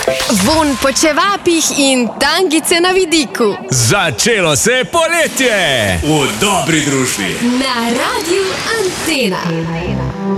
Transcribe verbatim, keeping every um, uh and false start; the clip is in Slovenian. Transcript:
Vonj po čevapih in tangice na vidiku. Začelo se je poletje! V dobri družbi. Na Radiu Antena.